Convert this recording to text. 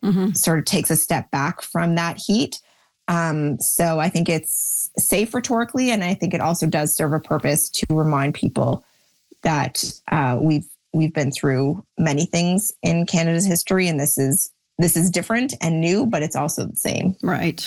sort of takes a step back from that heat. So I think it's safe rhetorically, and I think it also does serve a purpose to remind people that we've been through many things in Canada's history, and this is different and new, but it's also the same. Right.